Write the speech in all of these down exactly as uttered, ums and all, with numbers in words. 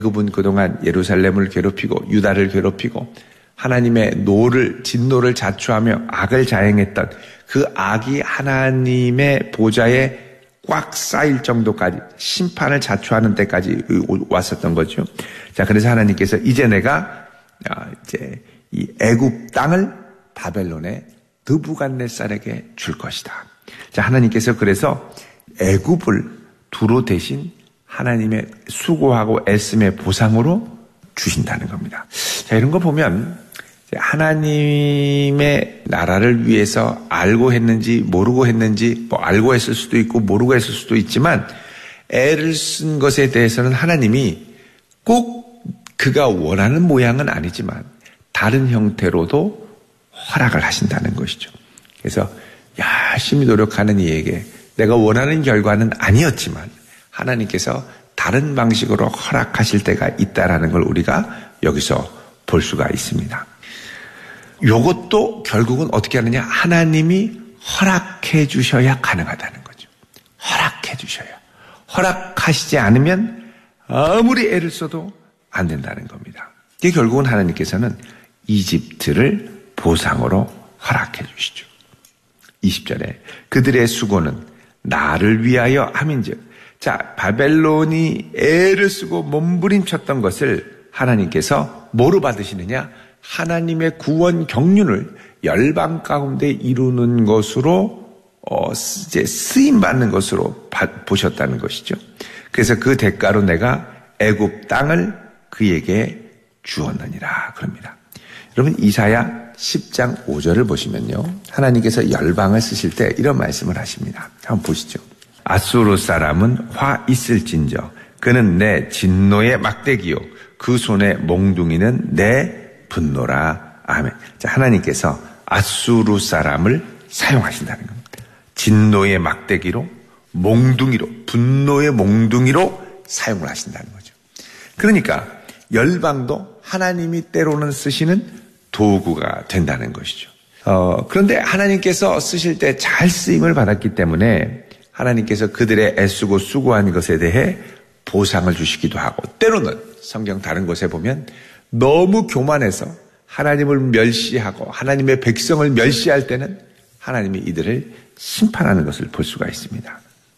애굽은 그동안 예루살렘을 괴롭히고 유다를 괴롭히고 하나님의 노를 진노를 자초하며 악을 자행했던 그 악이 하나님의 보좌에 꽉 쌓일 정도까지 심판을 자초하는 때까지 왔었던 거죠. 자, 그래서 하나님께서 이제 내가 이제 이 애굽 땅을 바벨론의 느부갓네살에게 줄 것이다. 자, 하나님께서 그래서 애굽을 두로 대신 하나님의 수고하고 애씀의 보상으로 주신다는 겁니다. 자, 이런 거 보면 하나님의 나라를 위해서 알고 했는지 모르고 했는지 뭐 알고 했을 수도 있고 모르고 했을 수도 있지만 애를 쓴 것에 대해서는 하나님이 꼭 그가 원하는 모양은 아니지만 다른 형태로도 허락을 하신다는 것이죠. 그래서 열심히 노력하는 이에게 내가 원하는 결과는 아니었지만 하나님께서 다른 방식으로 허락하실 때가 있다라는 걸 우리가 여기서 볼 수가 있습니다. 이것도 결국은 어떻게 하느냐? 하나님이 허락해 주셔야 가능하다는 거죠. 허락해 주셔야. 허락하시지 않으면 아무리 애를 써도 안 된다는 겁니다. 이게 결국은 하나님께서는 이집트를 보상으로 허락해 주시죠. 이십 절에 그들의 수고는 나를 위하여 함인즉, 자, 바벨론이 애를 쓰고 몸부림쳤던 것을 하나님께서 뭐로 받으시느냐? 하나님의 구원 경륜을 열방 가운데 이루는 것으로 어, 이제 쓰임 받는 것으로 보셨다는 것이죠. 그래서 그 대가로 내가 애굽 땅을 그에게 주었느니라 그럽니다. 여러분 이사야 십 장 오 절을 보시면요, 하나님께서 열방을 쓰실 때 이런 말씀을 하십니다. 한번 보시죠. 아수르 사람은 화 있을진저 그는 내 진노의 막대기요 그 손의 몽둥이는 내 분노라. 아멘. 자, 하나님께서 아수르 사람을 사용하신다는 겁니다. 진노의 막대기로, 몽둥이로, 분노의 몽둥이로 사용을 하신다는 거죠. 그러니까 열방도 하나님이 때로는 쓰시는 도구가 된다는 것이죠. 어, 그런데 하나님께서 쓰실 때 잘 쓰임을 받았기 때문에 하나님께서 그들의 애쓰고 수고한 것에 대해 보상을 주시기도 하고, 때로는 성경 다른 곳에 보면 너무 교만해서 하나님을 멸시하고 하나님의 백성을 멸시할 때는 하나님이 이들을 심판하는 것을 볼 수가 있습니다.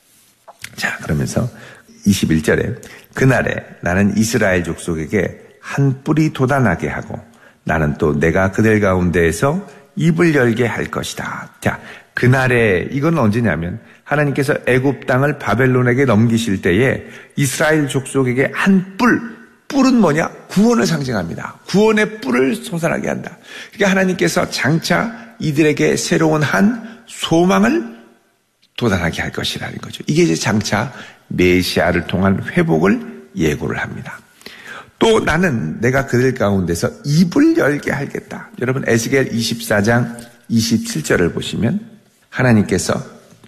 자, 그러면서 이십일 절에 그날에 나는 이스라엘 족속에게 한 뿔이 돋아나게 하고 나는 또 내가 그들 가운데에서 입을 열게 할 것이다. 자, 그날에 이건 언제냐면 하나님께서 애굽 땅을 바벨론에게 넘기실 때에 이스라엘 족속에게 한 뿔, 뿔은 뭐냐? 구원을 상징합니다. 구원의 뿔을 솟아나게 한다. 그러니까 하나님께서 장차 이들에게 새로운 한 소망을 돋아나게 할 것이라는 거죠. 이게 이제 장차 메시아를 통한 회복을 예고를 합니다. 또 나는 내가 그들 가운데서 입을 열게 하겠다. 여러분 에스겔 이십사 장 이십칠 절을 보시면 하나님께서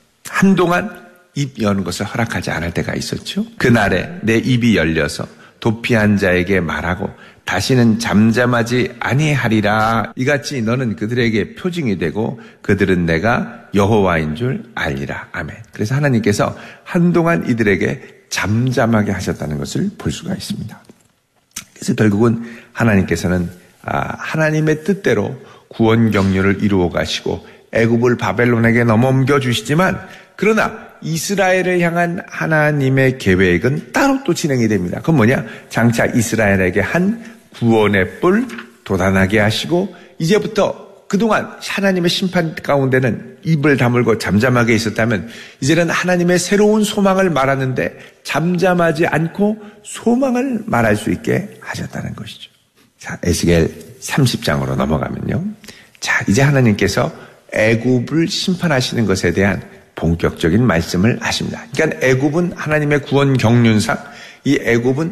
한동안 입 여는 것을 허락하지 않을 때가 있었죠. 그날에 내 입이 열려서 도피한 자에게 말하고 다시는 잠잠하지 아니하리라. 이같이 너는 그들에게 표징이 되고 그들은 내가 여호와인 줄 알리라. 아멘. 그래서 하나님께서 한동안 이들에게 잠잠하게 하셨다는 것을 볼 수가 있습니다. 그래서 결국은 하나님께서는 하나님의 뜻대로 구원 경륜을 이루어 가시고 애굽을 바벨론에게 넘겨 주시지만, 그러나 이스라엘을 향한 하나님의 계획은 따로 또 진행이 됩니다. 그건 뭐냐? 장차 이스라엘에게 한 구원의 뿔 돋아나게 하시고, 이제부터 그동안 하나님의 심판 가운데는 입을 다물고 잠잠하게 있었다면 이제는 하나님의 새로운 소망을 말하는데 잠잠하지 않고 소망을 말할 수 있게 하셨다는 것이죠. 자, 에스겔 삼십 장으로 넘어가면요, 자, 이제 하나님께서 애굽을 심판하시는 것에 대한 본격적인 말씀을 하십니다. 그러니까 애굽은 하나님의 구원 경륜상 이 애굽은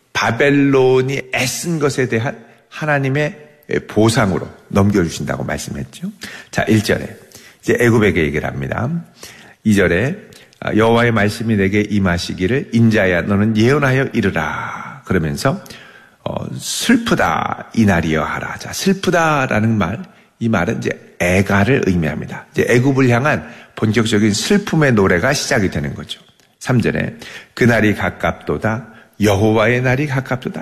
바벨론이 애쓴 것에 대한 하나님의 보상으로 넘겨주신다고 말씀했죠. 자, 일 절에 이제 애굽에게 얘기를 합니다. 이 절에 여호와의 말씀이 내게 임하시기를 인자야 너는 예언하여 이르라. 그러면서 어, 슬프다 이날이여 하라. 자, 슬프다라는 말, 이 말은 이제 애가를 의미합니다. 이제 애굽을 향한 본격적인 슬픔의 노래가 시작이 되는 거죠. 삼 절에 그날이 가깝도다 여호와의 날이 가깝도다.